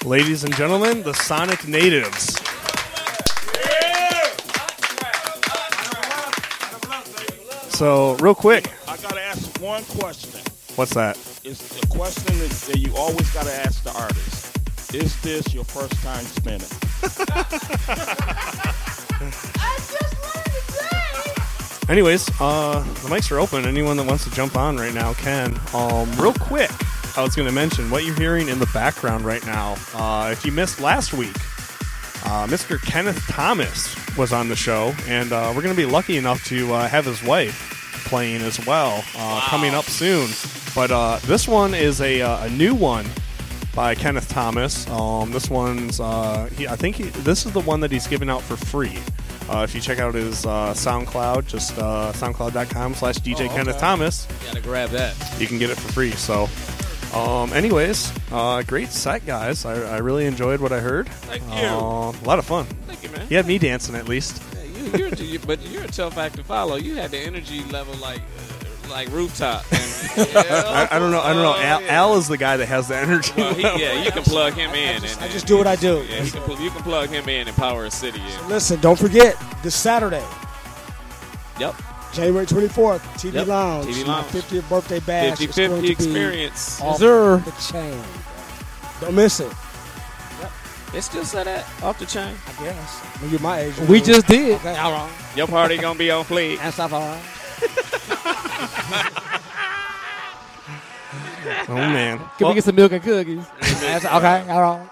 Ladies and gentlemen, the Sonic Natives. So, real quick. I got to ask one question. What's that? It's a question that you always got to ask the artist. Is this your first time spinning? Anyways, the mics are open. Anyone that wants to jump on right now can. Real quick, I was going to mention what you're hearing in the background right now. If you missed last week, Mr. Kenneth Thomas was on the show, and we're going to be lucky enough to have his wife playing as well coming up soon. But this one is a new one by Kenneth Thomas. This one's, this is the one that he's giving out for free. If you check out his SoundCloud, just soundcloud.com/DJ Kenneth Thomas. Gotta grab that. You can get it for free. So, anyways, great set, guys. I really enjoyed what I heard. Thank you. A lot of fun. Thank you, man. You had me dancing at least. Yeah, but you're a tough act to follow. You had the energy level like rooftop. And, I don't know. Al is the guy that has the energy. Well, you can plug him in. I just do what I do. Yeah, you can plug him in and power a city. So listen, don't forget this Saturday. Yep. January 24th, TV Lounge. TV Lounge. 50th birthday bash. 50/50 experience. Off the chain. Don't miss it. They still say that off the chain. I guess. When you're my age. We just did. Okay, all wrong. Your party gonna be on fleek. That's all right. Oh man! Can we get some milk and cookies? That's okay, all wrong.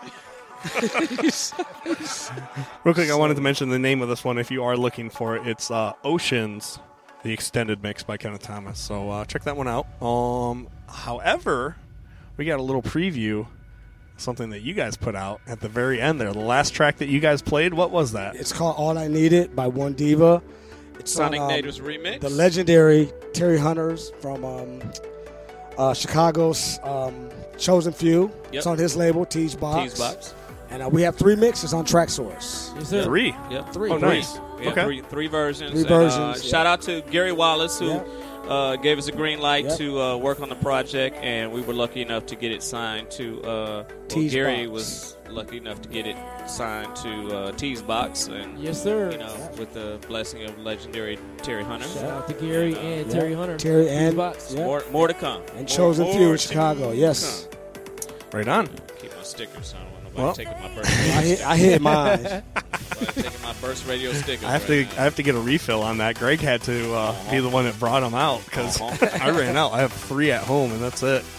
Real quick, I wanted to mention the name of this one. If you are looking for it, it's Oceans, the extended mix by Kenneth Thomas. So check that one out. However, we got a little preview, something that you guys put out at the very end there. The last track that you guys played, what was that? It's called All I Needed by One Diva. It's Sonic on, Natives remix. The legendary Terry Hunters from Chicago's Chosen Few. Yep. It's on his label, Tease Box. Tease Box. And we have 3 mixes on Traxsource. Yes, sir. 3. Yep. 3. Oh, nice. Yeah, Okay. three versions. 3 And, versions. Shout out to Gary Wallace, who gave us a green light Yep. to work on the project, and we were lucky enough to get it signed to. Tease Gary Box. was lucky enough to get it signed to Tease Box, and Yes, sir. you know, with the blessing of legendary Terry Hunter. Shout out to Gary and Terry Hunter. Terry and Box. yeah. More to come. And Chosen More Few in to Chicago. Yes. Right on. Keep my stickers, so I don't want nobody Well. taking my birth. I hit mine. Taking my burst radio stickers. I have to get a refill on that. Greg had to be the one that brought them out because I ran out. I have 3 at home and that's it.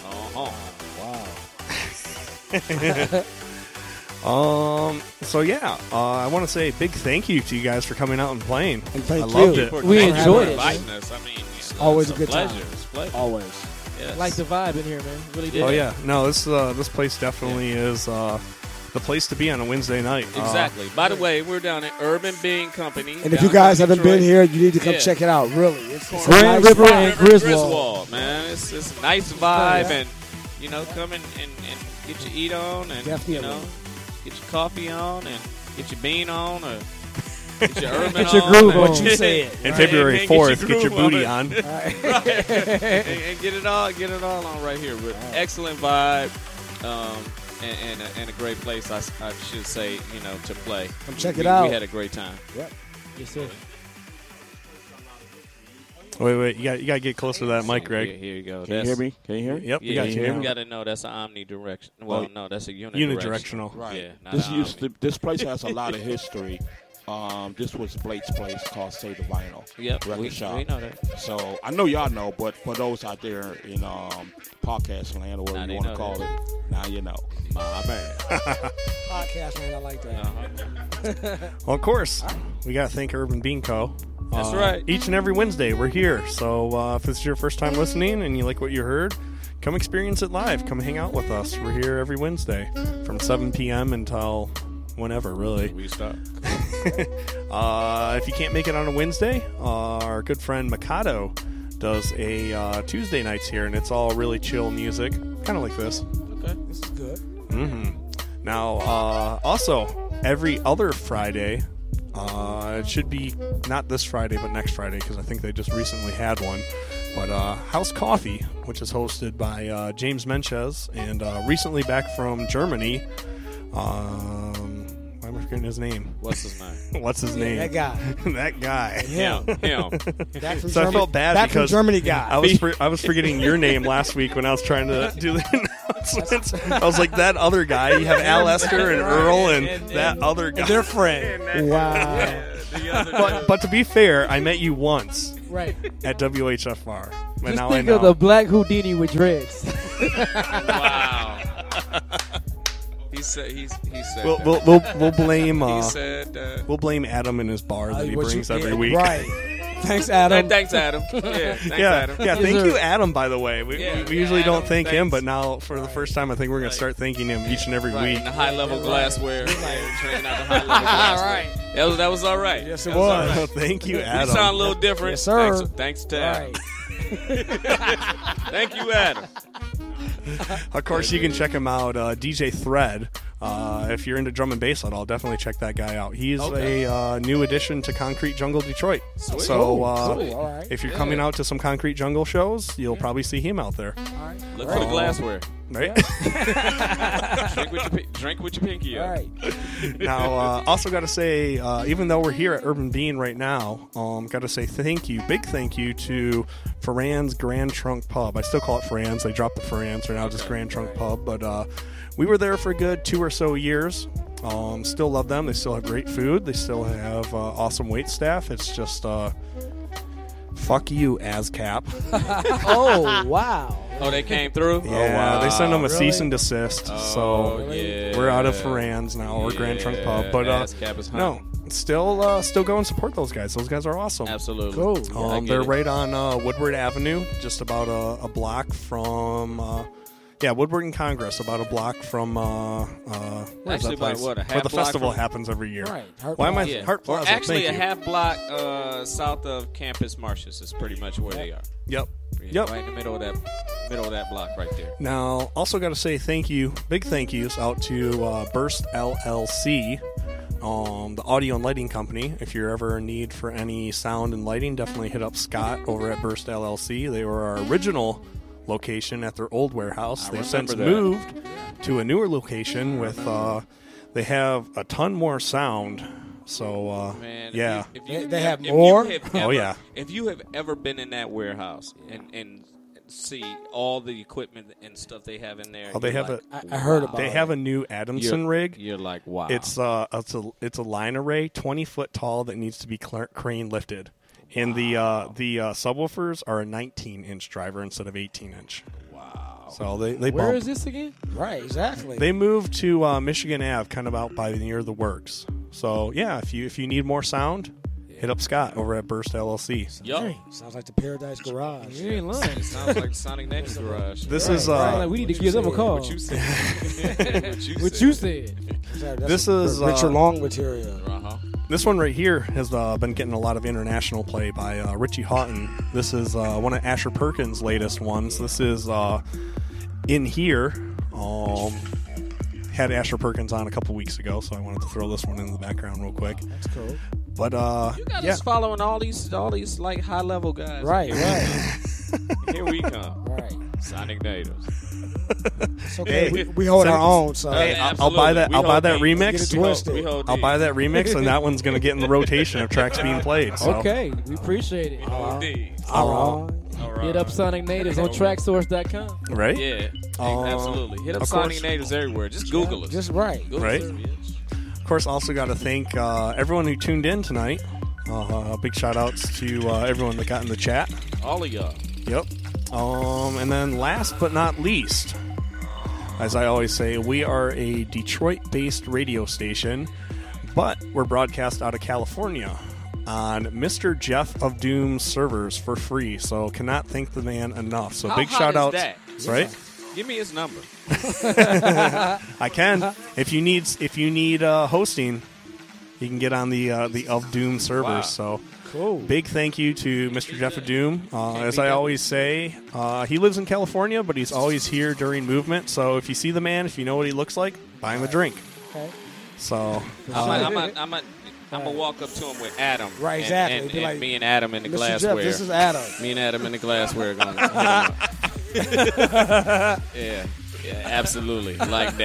So yeah, I want to say a big thank you to you guys for coming out and playing. And thank I loved you. it. We Thank you enjoyed for it, inviting us. I mean, Always it's a good time. pleasure. It's a pleasure. Always. Yes. I like the vibe in here, man. Really did. Oh yeah, no, this place definitely is the place to be on a Wednesday night. Exactly. By the way, we're down at Urban Bean Company. And if you guys haven't been here, you need to come Yeah. check it out. Really, it's a Grand nice River spot. and Griswold. man. It's a nice vibe, Yeah. and you know, come and get your eat on, and Definitely. you know, get your coffee on, and get your bean on, or get your urban Get your on, groove and- on. What you said. And February And 4th, get your groove on booty it. on. and get it all on right here with excellent vibe, and a great place. I should say, you know, to play. Come check We- it out. We had a great time. Yes, sir. Wait, you got to get closer to that mic, Greg. Here you go. Can you hear me? Can you hear me? Yep, we Yeah, got you you now. got to know that's an omnidirection. Well, no, that's a Unidirectional. Right. Yeah, not This an used omni. to, this place has a lot of history. This was Blake's place called Save the Vinyl. Yep, Record we shop. know that. So I know y'all know, but for those out there in podcast land or Now whatever they you want to know call that. it, now you know. My man. Podcast, man. I like that. Well, of course, we got to thank Urban Bean Co. That's right. Each and every Wednesday, we're here. So if it's your first time listening and you like what you heard, come experience it live. Come hang out with us. We're here every Wednesday from 7 p.m. until whenever, really. We stop. If you can't make it on a Wednesday, our good friend Mikado does a Tuesday nights here, and it's all really chill music, kind of like this. Okay. This is good. Now, also, every other Friday, it should be not this Friday, but next Friday, because I think they just recently had one. But House Coffee, which is hosted by James Menchez, and recently back from Germany, Why am I forgetting his name? What's his name? What's his name? That guy. That guy. Him. Back from So I Germany, felt bad back because from Germany guy. I was forgetting your name last week when I was trying to do the announcements. I was like, that other guy. You have Al Lester and Earl and that other guy. Their friend. Wow. But to be fair, I met you once Right. at WHFR. And Just now think I know. of the black Houdini with dreads. Wow. He said. We'll blame he said. we'll blame Adam and his bar that he brings every week. Right. Thanks, Adam. Thanks, Adam. Yeah. Thanks, Yeah, Adam. yeah. Thank you, Adam. By the way, we Yeah, usually Adam, don't thank him, thanks. but now for the first time, I think we're going to start thanking him each and every Right, week. and the high-level glassware. Drinking out the high-level glassware. That was all right. Yes, it That all was. right. Thank you, We Adam. sound a little different. Yes, sir. Thanks to Adam. Right. Thank you, Adam. Of course, you can check him out, DJ Thread. If you're into drum and bass at all, definitely check that guy out. He's a new addition to Concrete Jungle Detroit. Sweet. So Cool. All right. if you're coming out to some Concrete Jungle shows, you'll probably see him out there. Look for the glassware. Right? Drink with your pinky All up. right. Now, also got to say, even though we're here at Urban Bean right now, got to say big thank you to Ferran's Grand Trunk Pub. I still call it Ferran's. They dropped the Ferran's. They're now just Grand Trunk Pub. But we were there for a good 2 or so years. Still love them. They still have great food. They still have awesome wait staff. It's just fuck you, ASCAP. Oh, wow. Oh, they came through? Yeah, Oh, wow. they send them a cease Really? and desist. Oh, So yeah. we're out of Ferran's now, or Grand Trunk Pub. But ASCAP is no, still go and support those guys. Those guys are awesome. Absolutely. Cool. I get They're it. right on Woodward Avenue, just about a block from Woodward and Congress, about a block from where's Actually, that place? about what, a where half the block festival from- happens every year. Right. Hart Why am I Yeah. Hart Or Plaza? actually, Thank a you. half block south of Campus Martius is pretty much where they are. Yep. Yeah, right in the middle of that block right there. Now, also got to say big thank yous out to Burst LLC, the audio and lighting company. If you're ever in need for any sound and lighting, definitely hit up Scott over at Burst LLC. They were our original location at their old warehouse. They've since remember that. moved to a newer location with they have a ton more sound. So Man, yeah. if you They have if you more? have Oh, ever- yeah. If you have ever been in that warehouse and see all the equipment and stuff they have in there, Oh, they you're have like, I heard about They have a new Adamson rig. You're like, wow. It's a line array, 20 foot tall that needs to be crane lifted, and the subwoofers are a 19-inch driver instead of 18-inch. Wow! So they Where bump. is this again? Right. Exactly. They moved to Michigan Ave, kind of out by near the works. So yeah, if you need more sound, hit up Scott over at Burst LLC. Yo, Sounds like the Paradise Garage. You ain't lying. it sounds like Sonic Nexus Garage. This Right, is right. Like, we need to give them a call. What you said. What you said. That's This is, Richard Long material. Uh-huh. This one right here has been getting a lot of international play by Richie Houghton. This is one of Asher Perkins' latest ones. This is In Here. Had Asher Perkins on a couple weeks ago, so I wanted to throw this one in the background real quick. That's cool. But You got us following all these like high level guys. Right. Right. Here we come. Right. Sonic Natives. It's okay. Hey, we hold send- our own. So Hey, I'll Absolutely. buy that. We I'll buy hold that these. remix. Get it We hold- twisted. we hold I'll these. buy that remix, and that one's going to get in the rotation of tracks being played. So. Okay, we appreciate it. Hold these. all right. All right. Hit up Sonic Natives on tracksource.com. Right? Yeah, Oh, absolutely. Hit up of Sonic course. Natives everywhere. Just Google us. Just right. Google Right. us, bitch. Of course, also got to thank everyone who tuned in tonight. Big shout outs to everyone that got in the chat. All of y'all. Yep. And then last but not least, as I always say, we are a Detroit-based radio station, but we're broadcast out of California on Mr. Jeff of Doom servers for free. So cannot thank the man enough. So How big hot shout is out, that? right? Give me his number. I can. If you need hosting, you can get on the of Doom servers. Wow. So Cool. big thank you to Mr. Jeff of Doom. As be I done. always say, he lives in California, but he's always here during movement. So if you see the man, if you know what he looks like, buy him a drink. Okay. So I'm gonna walk up to him with Adam. Right, and- exactly. And, Be and like, me and Adam in the Mr. glassware. Jeff, this is Adam. Me and Adam in the glassware going to hit him up. Yeah, absolutely. Like that.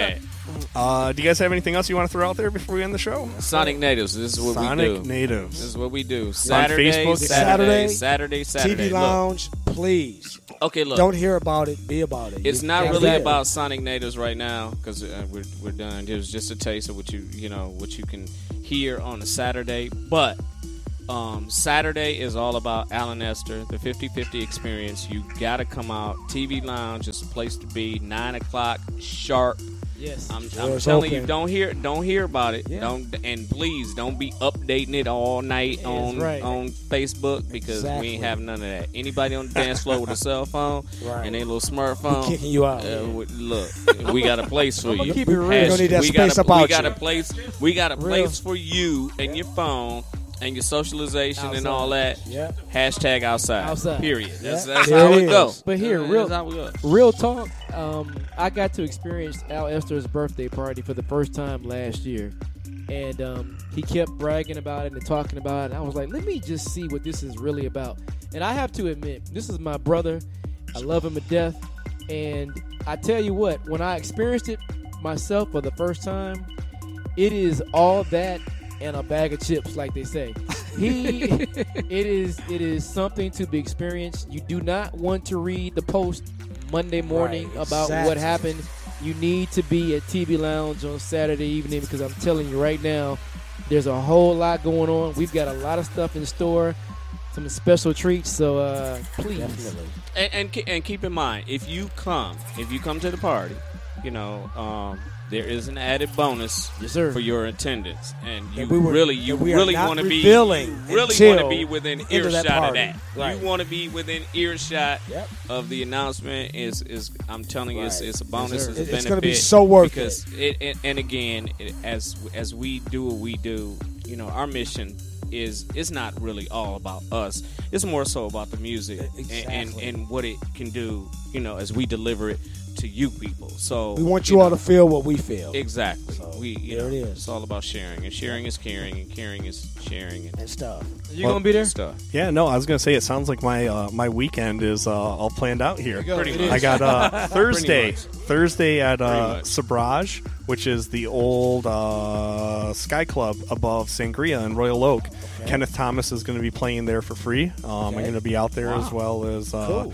Do you guys have anything else you want to throw out there before we end the show? Sonic Natives. This is what Sonic we do. Natives. This is what we do. Saturday, Facebook? Saturday. TV Look. Lounge, please. Okay, look. Don't hear about it. Be about it. It's You not can't really forget. about Sonic Natives right now because we're done. It was just a taste of what you can hear on a Saturday. But Saturday is all about Alan Esther, the 50/50 experience. You got to come out. TV Lounge is the place to be. 9 o'clock sharp. Yes. I'm Doors telling you, open. don't hear about it. Yeah. And please don't be updating it all night on right. on Facebook because we Exactly. ain't have none of that. Anybody on the dance floor with a cell phone Right. and a little smartphone, We kicking you out. look, we got a place for I'ma you. keep it real. You don't need that we space got about we got you. a place. We got a Real. place for you and your phone and your socialization and all that. Yeah. Hashtag outside. Outside. Period. That's Yeah. how There it it goes. is. But here, That's how we go. real talk. I got to experience Al Esther's birthday party for the first time last year, and he kept bragging about it and talking about it. And I was like, let me just see what this is really about. And I have to admit, this is my brother. I love him to death. And I tell you what, when I experienced it myself for the first time, it is all that and a bag of chips, like they say. It is something to be experienced. You do not want to read the post Monday morning Right, about exactly. what happened. You need to be at TV Lounge on Saturday evening because I'm telling you right now, there's a whole lot going on. We've got a lot of stuff in store, some special treats. So please, Definitely. And keep in mind, if you come to the party, there is an added bonus yes sir. for your attendance, and you That we were- really that we are not want to be revealing want to until be within into that earshot of party. that. Right. You want to be within earshot Yep. of the announcement. Is I'm telling you, Right. it's a bonus. sir. It's a It's benefit gonna be so worth because and again, as we do what we do, our mission is it's not really all about us. It's more so about the music Exactly. and what it can do. As we deliver it to you people. So We want you all to feel what we feel. exactly. So, We there it is. It's all about sharing, and sharing is caring, and caring is sharing and And stuff. You gonna be there? stuff. Yeah, no, I was gonna say it sounds like my weekend is all planned out here. Pretty It much. is. I got Thursday at Pretty much. Sabrage, which is the old Sky Club above Sangria in Royal Oak. Kenneth Thomas is going to be playing there for free. I'm going to be out there as well as Cool.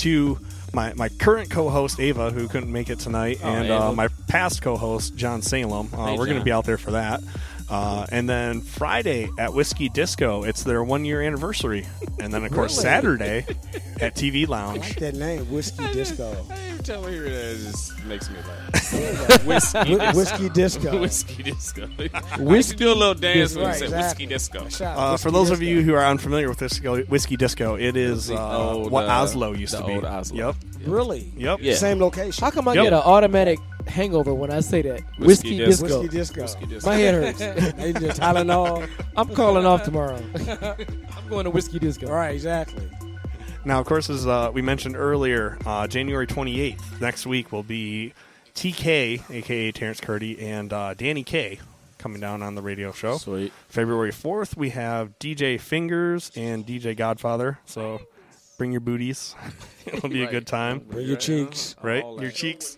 my current co-host Ava, who couldn't make it tonight, and Ava. my past co-host John Salem. Hey, we're going to John. be out there for that. And then Friday at Whiskey Disco, it's their 1-year anniversary. And then, of course, Really? Saturday at TV I Lounge. like that name, Whiskey Disco. Every time I hear that, it just makes me laugh. Whiskey Disco. Whiskey disco. Whiskey do a little dance when you Right, say exactly. whiskey disco. Shout out, For Whiskey those of Disco. you who are unfamiliar with Whiskey Disco, it is The old, what Oslo used the to be. old Oslo. Yep. Really? Yep. Yeah. Same location. How come I Yep. get an automatic hangover when I say that? Whiskey Whiskey disco. disco. Whiskey Disco. Whiskey disco. My head hurts. They do Tylenol. I'm calling off tomorrow. I'm going to Whiskey Disco. All right, exactly. Now, of course, as we mentioned earlier, January 28th, next week, will be TK, a.k.a. Terrence Curdy, and Danny K coming down on the radio show. Sweet. February 4th, we have DJ Fingers and DJ Godfather. So bring your booties. It'll be a good time. Bring your cheeks. Right? All Your that. cheeks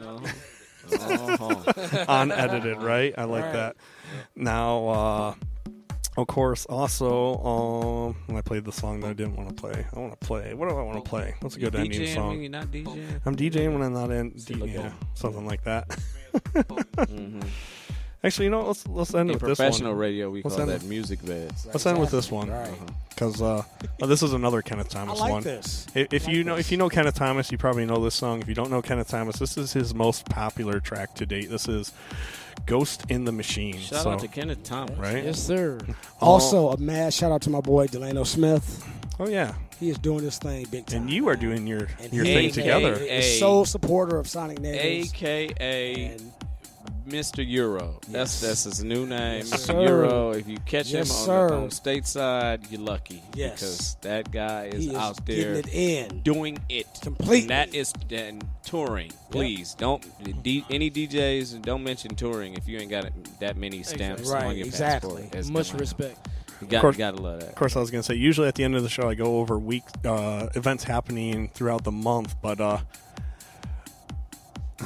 Uh-huh. unedited, right? I like Right. that. Now, of course, also, I played the song that I didn't want to play. I want to play. What do I want to play? What's a good ending DJing when song? you're not DJing? I'm DJing when I'm not in. Still Yeah, going. something like that. Mm-hmm. Actually, let's end In with this professional one. radio, we Let's call end- that music beds. Let's end with this one Right. because this is another Kenneth I Thomas like one. this. If you know Kenneth Thomas, you probably know this song. If you don't know Kenneth Thomas, this is his most popular track to date. This is "Ghost in the Machine." Shout out to Kenneth Thomas. right? Yes, sir. Also, a mad shout out to my boy Delano Smith. Oh yeah, He is doing this thing big time. and you are doing your And your he thing is together. a sole supporter of Sonic Natives. AKA And Mr. Euro. Yes. That's his new name, Yes, Mr. sir. Euro. If you catch Yes, him sir. on stateside, you're lucky. Yes. Because that guy is he is out getting there it in. doing it Completely. And that is and touring. Please don't any DJs don't mention touring if you ain't got that many stamps Right, on your exactly. passport. That's Much Delano. respect. You course. gotta love that. Of course, I was going to say, usually at the end of the show, I go over events happening throughout the month, but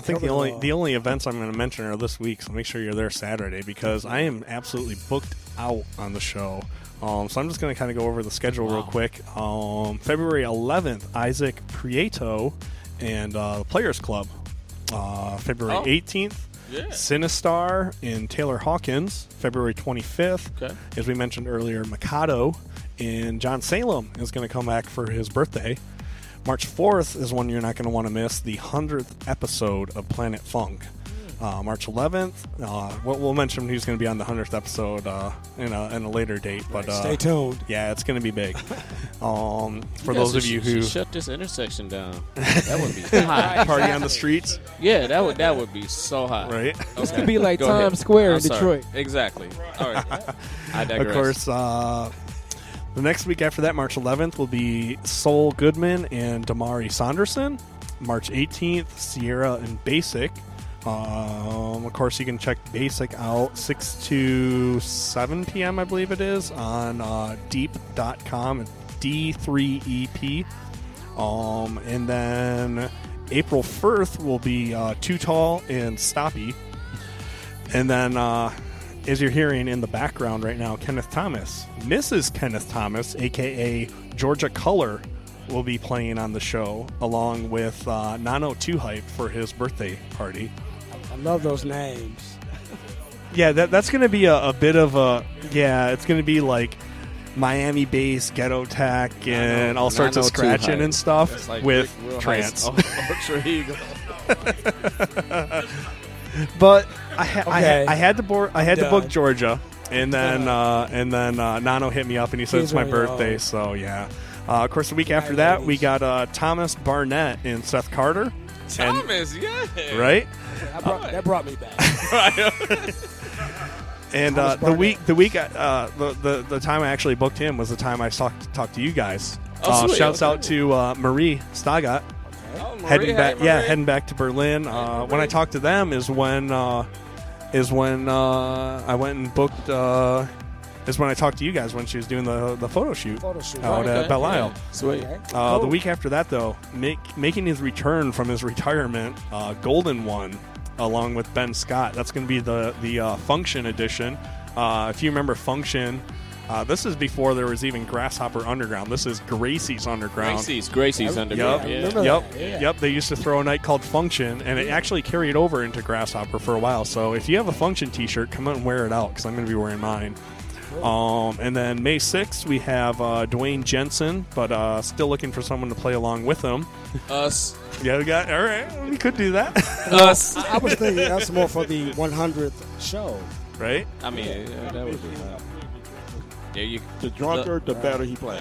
think Covered it all. the only events I'm going to mention are this week, so make sure you're there Saturday because I am absolutely booked out on the show. So I'm just going to kind of go over the schedule real quick. February 11th, Isaac Prieto and the Players Club. February 18th, Sinistar and Taylor Hawkins. February 25th, as we mentioned earlier, Mikado and John Salem is going to come back for his birthday. March 4th is one you're not going to want to miss, the 100th episode of Planet Funk. March 11th, we'll mention who's going to be on the 100th episode in a later date. But Stay tuned. Yeah, it's going to be big. For those of you who shut this intersection down, that would be hot. Party on the streets. Yeah, that would be so hot. Right? It's going to be like Go Times ahead. Square in I'm sorry. Detroit. Exactly. All right. I digress. Of course, the next week after that, March 11th, will be Sol Goodman and Damari Saunderson. March 18th, Sierra and Basic. Of course, you can check Basic out 6 to 7 p.m., I believe it is, on deep.com, D3EP. And then April 1st will be Too Tall and Stoppy. And then, as you're hearing in the background right now, Kenneth Thomas, Mrs. Kenneth Thomas, a.k.a. Georgia Color, will be playing on the show, along with Nano 2 Hype for his birthday party. I love those names. Yeah, that's going to be a bit of a... Yeah, it's going to be like Miami-based ghetto tech and all sorts of scratching and stuff like with Real trance. Ultra Eagle. But I had to done. book Georgia, and then Nano hit me up and he said He's it's my on your birthday, own. so yeah. Of course, the week after that we got Thomas Barnett and Seth Carter. Thomas, yeah. Right? That brought me back. And Thomas the week the time I actually booked him was the time I talked to you guys. Oh, sweet. Shouts out to Marie Stagat. Oh, Marie, Heading back, Marie. heading back to Berlin. When I talked to them is when I went and booked. Is when I talked to you guys when she was doing the photo shoot out at Belle Isle. Sweet. Okay. The week after that, though, making his return from his retirement, Golden One, along with Ben Scott. That's going to be the Function edition. If you remember Function. This is before there was even Grasshopper Underground. This is Gracie's Underground. Gracie's Underground. Yep. Yeah. Yep. They used to throw a night called Function, and it actually carried over into Grasshopper for a while. So if you have a Function T-shirt, come out and wear it out because I'm going to be wearing mine. And then May 6th, we have Dwayne Jensen, but still looking for someone to play along with him. Us. Yeah, all right. We could do that, Us. I was thinking that's more for the 100th show. right? I mean, yeah, that would be. There you. The drunker, the better he plays.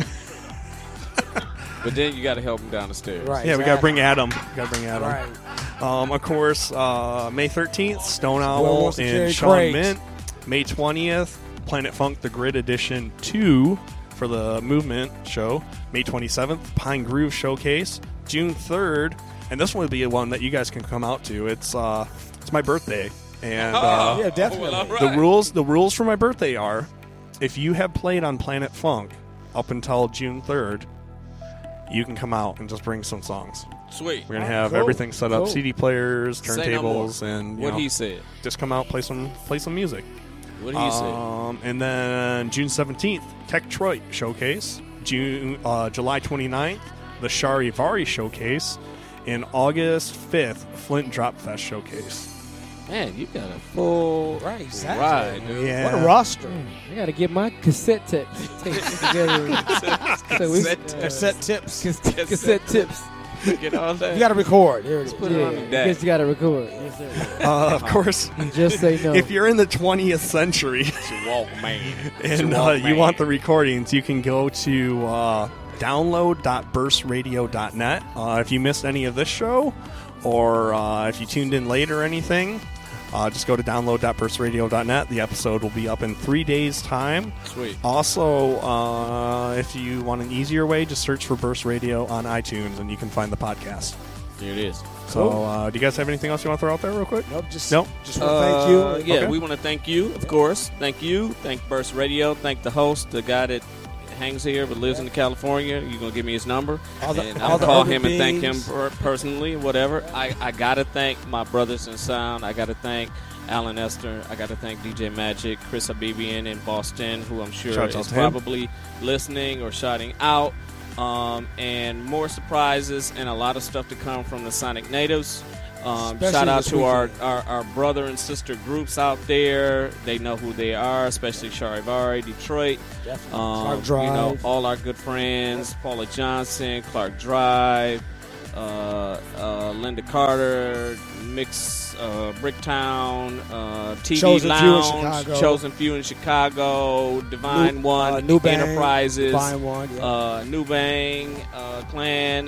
But then you got to help him down the stairs. Right. Yeah, we got to bring Adam. Right. Of course, May 13th, Stone Well, Owl wants to and carry Sean crates. Mint. May 20th, Planet Funk The Grid Edition 2 for the Movement show. May 27th, Pine Groove Showcase. June 3rd, and this one would be one that you guys can come out to. It's my birthday, and Yeah, definitely. Well, all right. the rules for my birthday are, if you have played on Planet Funk up until June 3rd, you can come out and just bring some songs. Sweet. We're gonna have Cool. everything set up: Cool. CD players, Say no more. turntables, and What he said. just come out, play some music. What did he say? And then June 17th, Tech Detroit Showcase. July 29th, the Charivari Showcase. And August 5th, Flint Drop Fest Showcase. Man, you got a full Right, exactly. ride, dude. Yeah. What a roster. I got to get my cassette tapes together. So we- Cassette tips. cassette tips. Get all that. You got to record. Here it is. Put it Yeah, on the you deck. just got to record. Yes, sir. Of course, Just say no. if you're in the 20th century Walkman. and you want the recordings, you can go to download.burstradio.net. If you missed any of this show, or if you tuned in late or anything, just go to download.burstradio.net. The episode will be up in 3 days' time. Sweet. Also, if you want an easier way, just search for Burst Radio on iTunes, and you can find the podcast. Here it is. So, do you guys have anything else you want to throw out there real quick? Nope, just Nope. want to thank you. Yeah, Okay. we want to thank you, of course. Thank you. Thank Burst Radio. Thank the host, the guy that hangs here but lives in California. You're going to give me his number. And I'll all the call urban him and thank him beings. personally, whatever. I got to thank my brothers in sound. I got to thank Alan Esther. I got to thank DJ Magic, Chris Abibian in Boston, who I'm sure Shout out is to him. probably listening or shouting out. And more surprises and a lot of stuff to come from the Sonic Natives. Especially Shout out this to weekend. our brother and sister groups out there. They know who they are, especially Charivari, Detroit. Definitely. Clark Drive. You know, all our good friends, Paula Johnson, Clark Drive, Linda Carter, Mix, Bricktown, TV Chosen Few in Lounge, Chicago. Chosen Few in Chicago, Divine One, New Bang, Enterprises, Divine One, yeah. New Bang, Clan,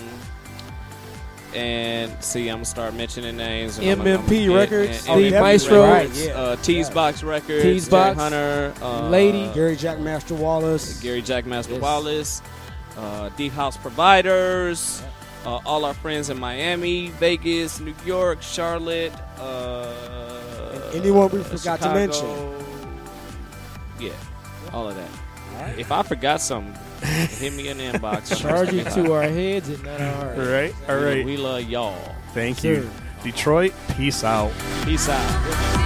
and see, I'm gonna start mentioning names. And MMP Records, MMP the Maestro, Records, right, yeah. Tease Box Records, Tease Jack Box, Hunter, Lady, Gary Jack Master Wallace. Gary Jack Master Yes. Wallace, Deep House Providers, all our friends in Miami, Vegas, New York, Charlotte, anyone we forgot to Chicago. mention. Yeah, all of that. If I forgot something, hit me in the inbox. charge it to our heads and not our hearts. All right. All right. We love y'all. Thank you. Sir. Detroit, peace out. Peace out.